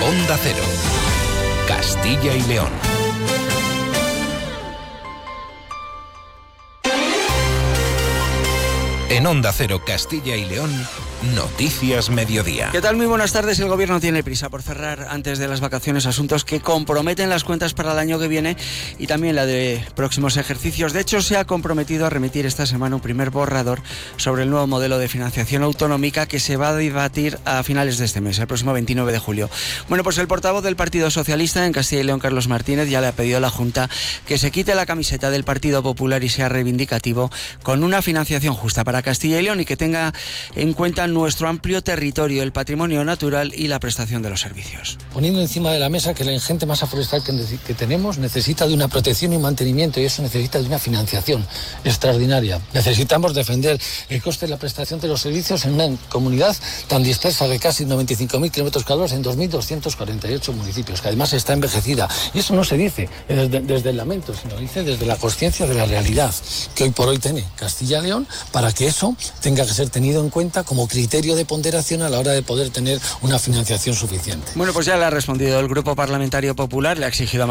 Onda Cero, Castilla y León. En Onda Cero, Castilla y León, Noticias Mediodía. ¿Qué tal? Muy buenas tardes. El Gobierno tiene prisa por cerrar antes de las vacaciones asuntos que comprometen las cuentas para el año que viene y también la de próximos ejercicios. De hecho, se ha comprometido a remitir esta semana un primer borrador sobre el nuevo modelo de financiación autonómica que se va a debatir a finales de este mes, el próximo 29 de julio. Bueno, pues el portavoz del Partido Socialista en Castilla y León, Carlos Martínez, ya le ha pedido a la Junta que se quite la camiseta del Partido Popular y sea reivindicativo con una financiación justa para Castilla y León y que tenga en cuenta nuestro amplio territorio, el patrimonio natural y la prestación de los servicios. Poniendo encima de la mesa que la ingente masa forestal que tenemos necesita de una protección y mantenimiento, y eso necesita de una financiación extraordinaria. Necesitamos defender el coste de la prestación de los servicios en una comunidad tan dispersa de casi 95.000 kilómetros cuadrados en 2.248 municipios, que además está envejecida. Y eso no se dice desde el lamento, sino dice desde la conciencia de la realidad que hoy por hoy tiene Castilla y León, para que eso tenga que ser tenido en cuenta como criterio de ponderación a la hora de poder tener una financiación suficiente. Bueno, pues ya le ha respondido el Grupo Parlamentario Popular, le ha exigido